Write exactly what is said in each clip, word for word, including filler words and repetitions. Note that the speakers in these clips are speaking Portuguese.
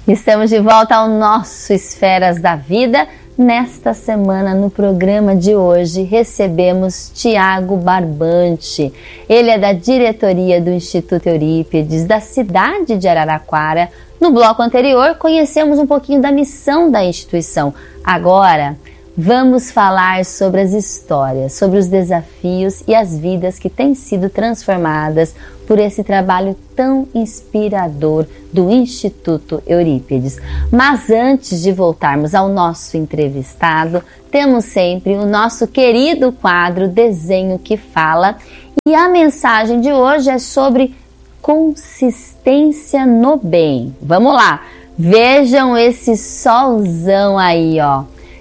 Estamos de volta ao nosso Esferas da Vida. Nesta semana, no programa de hoje, recebemos Tiago Barbante. Ele é da diretoria do Instituto Eurípides, da cidade de Araraquara. No bloco anterior, conhecemos um pouquinho da missão da instituição. Agora, vamos falar sobre as histórias, sobre os desafios e as vidas que têm sido transformadas por esse trabalho tão inspirador do Instituto Eurípides. Mas antes de voltarmos ao nosso entrevistado, temos sempre o nosso querido quadro Desenho que Fala. E a mensagem de hoje é sobre consistência no bem. Vamos lá, vejam esse solzão aí, ó.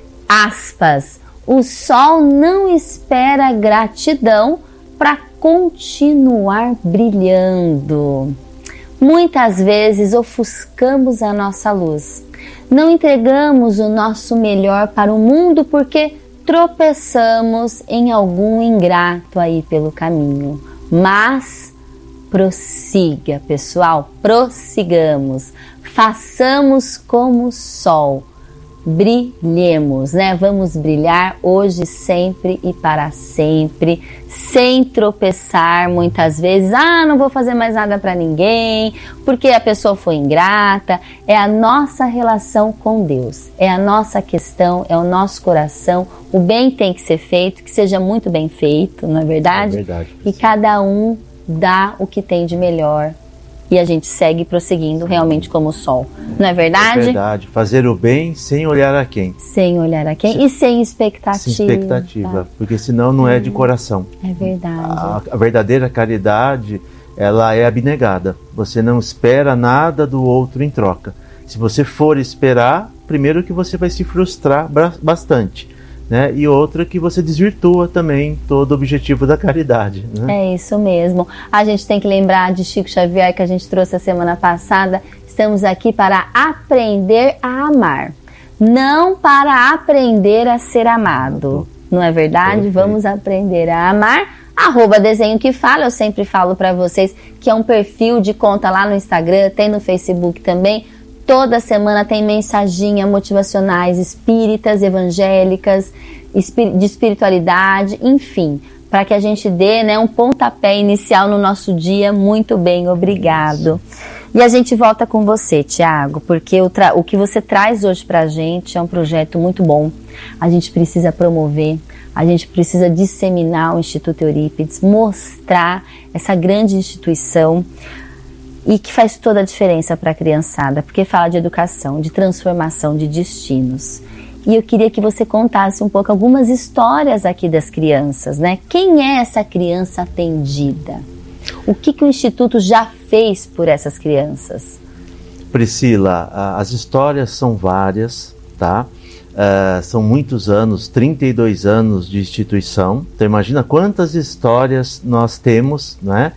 Aspas, o sol não espera gratidão para continuar brilhando. Muitas vezes ofuscamos a nossa luz. Não entregamos o nosso melhor para o mundo porque tropeçamos em algum ingrato aí pelo caminho. Mas prossiga, pessoal, prossigamos. Façamos como o sol. Brilhemos, né? Vamos brilhar hoje, sempre e para sempre, sem tropeçar muitas vezes. Ah, não vou fazer mais nada para ninguém, porque a pessoa foi ingrata. É a nossa relação com Deus, é a nossa questão, é o nosso coração. O bem tem que ser feito, que seja muito bem feito, não é verdade? É verdade. E cada um dá o que tem de melhor. E a gente segue prosseguindo realmente como o sol. Não é verdade? É verdade. Fazer o bem sem olhar a quem. Sem olhar a quem sem, e sem expectativa. Sem expectativa, porque senão não é de coração. É verdade. A, a verdadeira caridade, ela é abnegada. Você não espera nada do outro em troca. Se você for esperar, primeiro que você vai se frustrar bastante. Né? E outra que você desvirtua também todo o objetivo da caridade, né? É isso mesmo. A gente tem que lembrar de Chico Xavier, que a gente trouxe a semana passada. Estamos aqui para aprender a amar, não para aprender a ser amado. Não é verdade? Perfeito. Vamos aprender a amar. Arroba Desenho que Fala, eu sempre falo para vocês que é um perfil de conta lá no Instagram, tem no Facebook também. Toda semana tem mensaginha motivacionais espíritas, evangélicas, de espiritualidade, enfim, para que a gente dê, né, um pontapé inicial no nosso dia. Muito bem, obrigado. E a gente volta com você, Tiago, porque o, o que você traz hoje para a gente é um projeto muito bom. A gente precisa promover, a gente precisa disseminar o Instituto Eurípides, mostrar essa grande instituição, e que faz toda a diferença para a criançada, porque fala de educação, de transformação de destinos. E eu queria que você contasse um pouco algumas histórias aqui das crianças, né? Quem é essa criança atendida? O que, que o Instituto já fez por essas crianças? Priscila, as histórias são várias, tá? Uh, são muitos anos, trinta e dois anos de instituição. Então imagina quantas histórias nós temos, né?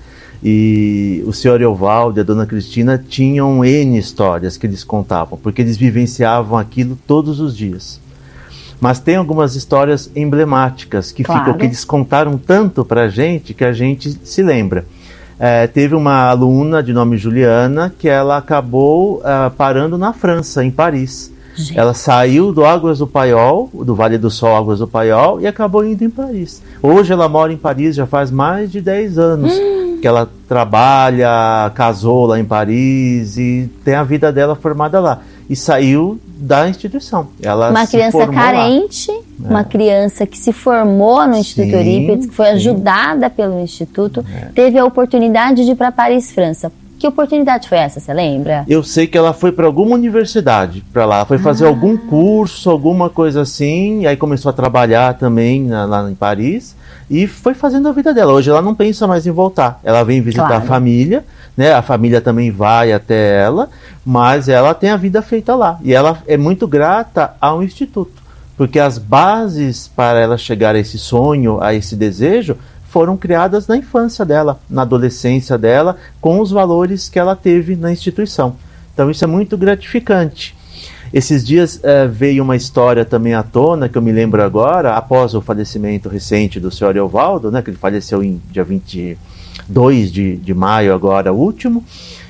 E o senhor Eovaldo e a dona Cristina tinham N histórias que eles contavam, porque eles vivenciavam aquilo todos os dias. Mas tem algumas histórias emblemáticas que, claro, ficam, que eles contaram tanto pra gente que a gente se lembra. É, teve uma aluna de nome Juliana que ela acabou uh, parando na França, em Paris. Gente. Ela saiu do Águas do Paiol, do Vale do Sol, Águas do Paiol, e acabou indo em Paris. Hoje ela mora em Paris já faz mais de dez anos. Hum. Que ela trabalha, casou lá em Paris e tem a vida dela formada lá. E saiu da instituição. Ela uma se criança carente, lá. Uma é. criança que se formou no Instituto Eurípides, que foi sim. ajudada pelo Instituto, é. teve a oportunidade de ir para Paris, França. Que oportunidade foi essa, você lembra? Eu sei que ela foi para alguma universidade para lá, foi fazer ah. algum curso, alguma coisa assim, e aí começou a trabalhar também na, lá em Paris, e foi fazendo a vida dela. Hoje ela não pensa mais em voltar, ela vem visitar claro. a família, né? A família também vai até ela, mas ela tem a vida feita lá, e ela é muito grata ao Instituto, porque as bases para ela chegar a esse sonho, a esse desejo, foram criadas na infância dela, na adolescência dela, com os valores que ela teve na instituição. Então isso é muito gratificante. Esses dias eh, veio uma história também à tona, que eu me lembro agora, após o falecimento recente do senhor Eovaldo, né, que ele faleceu em dia vinte e dois de, de maio agora, último.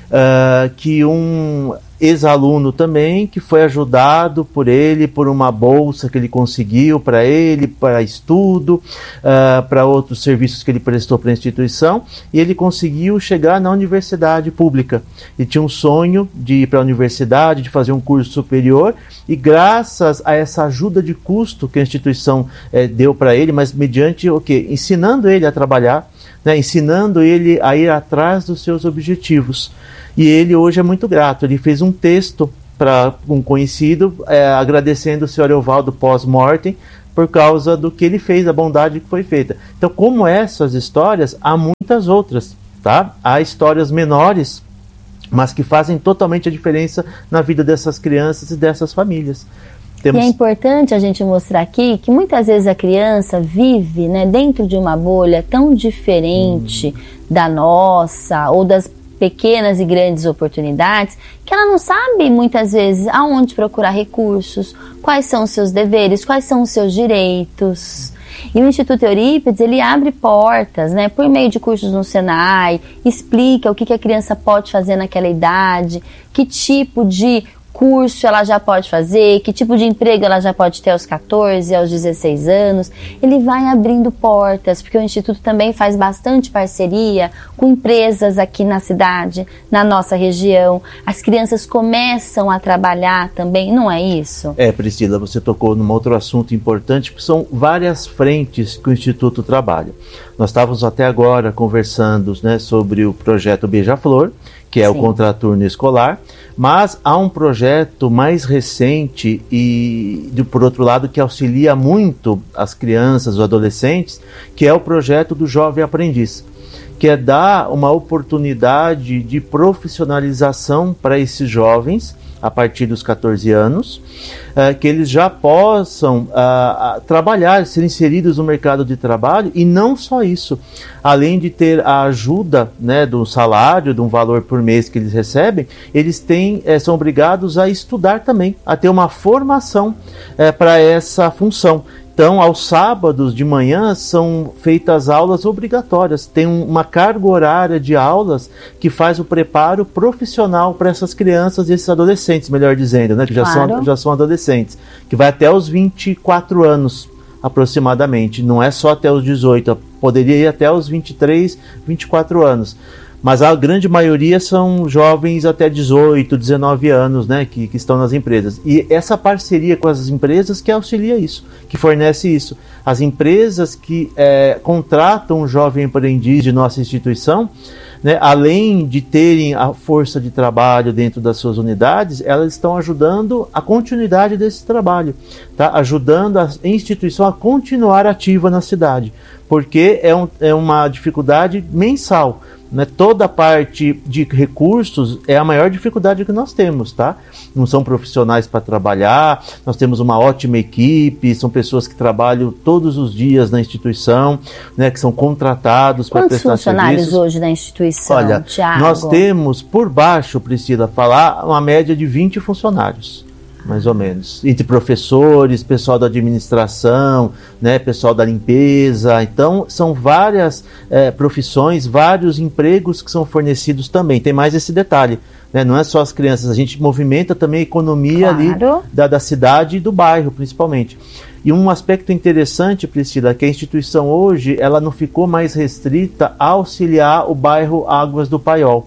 uh, que um ex-aluno também, que foi ajudado por ele, por uma bolsa que ele conseguiu para ele, para estudo, uh, para outros serviços que ele prestou para a instituição, e ele conseguiu chegar na universidade pública. Ele tinha um sonho de ir para a universidade, de fazer um curso superior, e graças a essa ajuda de custo que a instituição eh, deu para ele, mas mediante o quê? Ensinando ele a trabalhar, né, ensinando ele a ir atrás dos seus objetivos. E ele hoje é muito grato. Ele fez um texto para um conhecido, é, agradecendo o senhor Evaldo pós-mortem por causa do que ele fez, a bondade que foi feita. Então, como essas histórias, há muitas outras, tá? Há histórias menores, mas que fazem totalmente a diferença na vida dessas crianças e dessas famílias. Temos... E é importante a gente mostrar aqui que muitas vezes a criança vive, né, dentro de uma bolha tão diferente hum. da nossa, ou das pequenas e grandes oportunidades, que ela não sabe muitas vezes aonde procurar recursos, quais são os seus deveres, quais são os seus direitos. E o Instituto Eurípides, ele abre portas, né, por meio de cursos no Senai, explica o que, que a criança pode fazer naquela idade, que tipo de curso ela já pode fazer, que tipo de emprego ela já pode ter aos catorze, aos dezesseis anos. Ele vai abrindo portas, porque o Instituto também faz bastante parceria com empresas aqui na cidade, na nossa região. As crianças começam a trabalhar também, não é isso? É, Priscila, você tocou num outro assunto importante, porque são várias frentes que o Instituto trabalha. Nós estávamos até agora conversando, né, sobre o projeto Beija-Flor, que é Sim. o contraturno escolar, mas há um projeto mais recente e, de, por outro lado, que auxilia muito as crianças, os adolescentes, que é o projeto do Jovem Aprendiz, que é dar uma oportunidade de profissionalização para esses jovens, a partir dos catorze anos, uh, que eles já possam uh, trabalhar, ser inseridos no mercado de trabalho, e não só isso, além de ter a ajuda, né, do salário, de um valor por mês que eles recebem, eles têm, eh, são obrigados a estudar também, a ter uma formação eh, para essa função. Então, aos sábados de manhã são feitas aulas obrigatórias. Tem uma carga horária de aulas que faz o preparo profissional para essas crianças e esses adolescentes, melhor dizendo, né, que já, claro. são, já são adolescentes, que vai até os vinte e quatro anos aproximadamente. Não é só até os dezoito, poderia ir até os vinte e três, vinte e quatro anos. Mas a grande maioria são jovens até dezoito, dezenove anos, né, que, que estão nas empresas. E essa parceria com as empresas que auxilia isso, que fornece isso. As empresas que é, contratam um jovem aprendiz de nossa instituição, né, além de terem a força de trabalho dentro das suas unidades, elas estão ajudando a continuidade desse trabalho, tá? Ajudando a instituição a continuar ativa na cidade, porque é, um, é uma dificuldade mensal. Né, toda a parte de recursos é a maior dificuldade que nós temos, tá? Não são profissionais para trabalhar, nós temos uma ótima equipe, são pessoas que trabalham todos os dias na instituição, né, que são contratados para prestar serviços. Quantos funcionários hoje na instituição, Olha, Thiago? Nós temos, por baixo, Priscila, falar uma média de vinte funcionários. Mais ou menos, entre professores, pessoal da administração, né, pessoal da limpeza. Então são várias é, profissões, vários empregos que são fornecidos também. Tem mais esse detalhe, né? Não é só as crianças, a gente movimenta também a economia, claro, ali da, da cidade e do bairro principalmente. E um aspecto interessante, Priscila, que a instituição hoje ela não ficou mais restrita a auxiliar o bairro Águas do Paiol.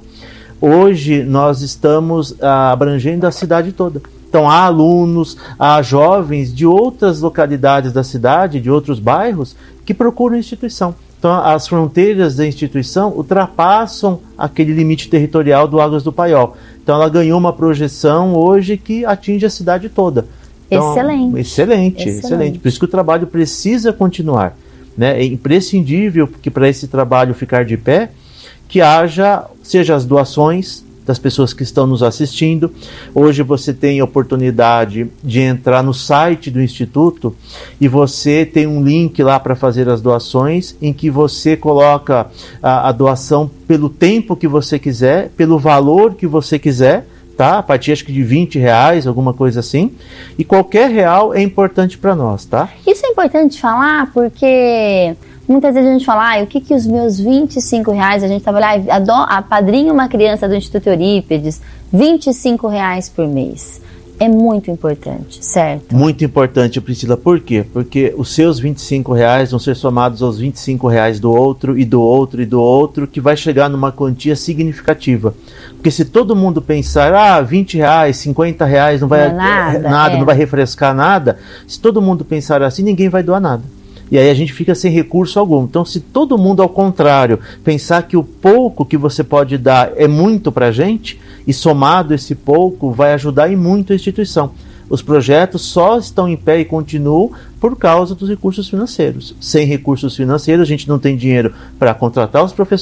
Hoje nós estamos ah, abrangendo a cidade toda. Então há alunos, há jovens de outras localidades da cidade, de outros bairros, que procuram a instituição. Então as fronteiras da instituição ultrapassam aquele limite territorial do Águas do Paiol. Então ela ganhou uma projeção hoje que atinge a cidade toda. Então, excelente. excelente. Excelente, excelente. Por isso que o trabalho precisa continuar, né? É imprescindível que para esse trabalho ficar de pé, que haja, seja as doações das pessoas que estão nos assistindo. Hoje você tem a oportunidade de entrar no site do Instituto e você tem um link lá para fazer as doações, em que você coloca a, a doação pelo tempo que você quiser, pelo valor que você quiser, tá? A partir acho que de vinte reais, alguma coisa assim, e qualquer real é importante para nós, tá? Isso é importante falar porque Muitas vezes a gente fala, ah, o que que os meus vinte e cinco reais, a gente estava lá, apadrinha uma criança do Instituto Eurípides, vinte e cinco reais por mês. É muito importante, certo? Muito importante, Priscila. Por quê? Porque os seus vinte e cinco reais vão ser somados aos vinte e cinco reais do outro, e do outro, e do outro, que vai chegar numa quantia significativa. Porque se todo mundo pensar, ah, vinte reais, cinquenta reais, não vai, não é nada, nada é. não vai refrescar nada, se todo mundo pensar assim, ninguém vai doar nada. E aí a gente fica sem recurso algum. Então, se todo mundo, ao contrário, pensar que o pouco que você pode dar é muito para a gente, e somado esse pouco, vai ajudar em muito a instituição. Os projetos só estão em pé e continuam por causa dos recursos financeiros. Sem recursos financeiros, a gente não tem dinheiro para contratar os professores,